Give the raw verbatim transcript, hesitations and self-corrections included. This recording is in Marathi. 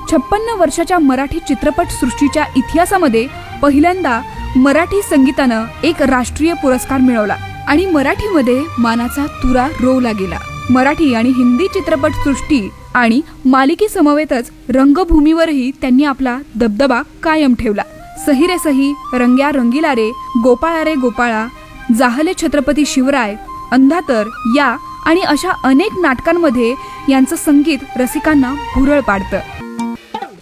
छप्पन्न वर्षाच्या मराठी चित्रपट सृष्टीच्या इतिहासामध्ये पहिल्यांदा मराठी संगीतानं एक राष्ट्रीय पुरस्कार मिळवला आणि मराठीमध्ये मानाचा तुरा रोवला गेला। मराठी आणि हिंदी चित्रपट सृष्टी आणि मालिकी समवेतच रंगभूमीवरही त्यांनी आपला दबदबा कायम ठेवला। सही रे सही, रंग्या रंगीला रे, गोपाळा रे गोपाळा, जाहले छत्रपती शिवराय, अंधातर या आणि अशा अनेक नाटकांमध्ये यांचं संगीत रसिकांना भुरळ पाडतं।